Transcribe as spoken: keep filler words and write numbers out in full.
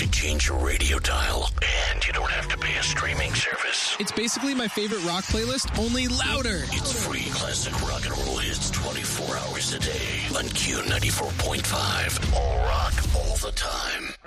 to change your radio dial, and you don't have to pay a streaming service. It's basically my favorite rock playlist, only louder. It's free classic rock and roll hits twenty-four hours a day on Q ninety-four point five. All rock, all the time.